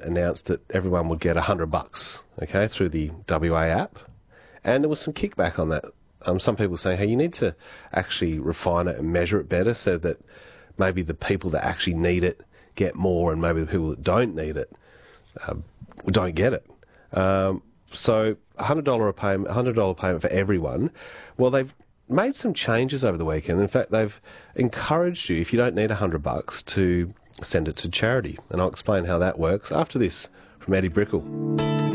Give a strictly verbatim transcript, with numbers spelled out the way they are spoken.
announced that everyone would get a hundred bucks, okay, through the W A app, and there was some kickback on that. Um, some people saying, hey, you need to actually refine it and measure it better so that maybe the people that actually need it get more, and maybe the people that don't need it uh, don't get it. Um, so a hundred dollar a payment, a hundred dollar payment for everyone. Well, they've made some changes over the weekend. In fact, they've encouraged you, if you don't need a hundred bucks, to send it to charity. And I'll explain how that works after this from Eddie Brickell.